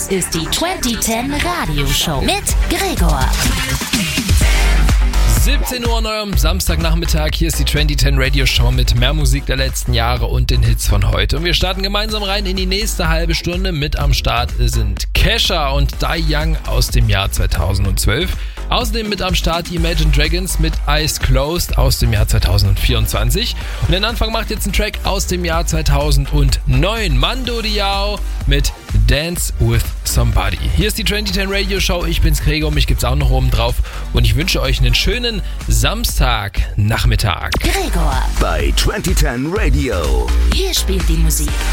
Das ist die 2010 Radioshow mit Gregor. 17 Uhr an eurem Samstagnachmittag. Hier ist die 2010 Radio Show mit mehr Musik der letzten Jahre und den Hits von heute. Und wir starten gemeinsam rein in die nächste halbe Stunde. Mit am Start sind Kesha und Die Young aus dem Jahr 2012. Außerdem mit am Start die Imagine Dragons mit Eyes Closed aus dem Jahr 2024. Und den Anfang macht jetzt ein Track aus dem Jahr 2009. Mando Diao mit Dance with Somebody. Hier ist die 2010 Radio Show. Ich bin's Gregor, mich gibt's auch noch oben drauf. Und ich wünsche euch einen schönen Samstagnachmittag. Gregor bei 2010 Radio. Hier spielt die Musik